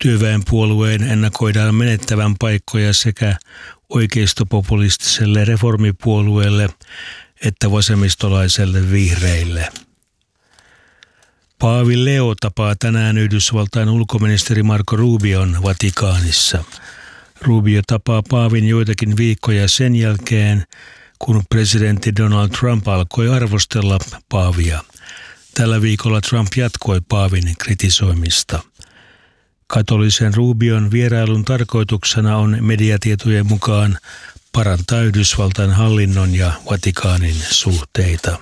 Työväenpuolueen ennakoidaan menettävän paikkoja sekä oikeistopopulistiselle reformipuolueelle että vasemmistolaiselle vihreille. Paavi Leo tapaa tänään Yhdysvaltain ulkoministeri Marco Rubion Vatikaanissa. Rubio tapaa paavin joitakin viikkoja sen jälkeen, kun presidentti Donald Trump alkoi arvostella paavia. Tällä viikolla Trump jatkoi paavin kritisoimista. Katolisen Rubion vierailun tarkoituksena on mediatietojen mukaan parantaa Yhdysvaltain hallinnon ja Vatikaanin suhteita.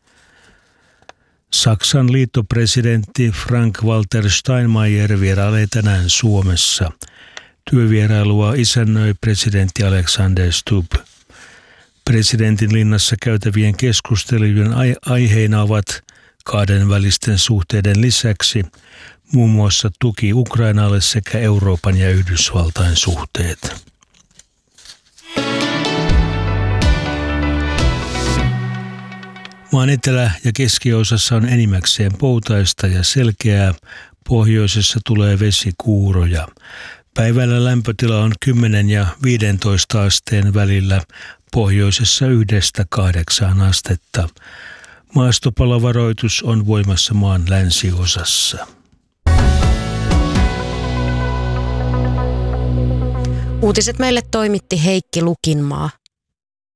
Saksan liittopresidentti Frank-Walter Steinmeier vierailee tänään Suomessa. Työvierailua isännöi presidentti Alexander Stubb. Presidentin linnassa käytävien keskustelujen aiheina ovat kahdenvälisten suhteiden lisäksi muun muassa tuki Ukrainalle sekä Euroopan ja Yhdysvaltain suhteet. Maan etelä- ja keskiosassa on enimmäkseen poutaista ja selkeää, pohjoisessa tulee vesikuuroja. Päivällä lämpötila on 10 ja 15 asteen välillä, pohjoisessa 1–8 astetta. Maastopalovaroitus on voimassa maan länsiosassa. Uutiset meille toimitti Heikki Lukinmaa.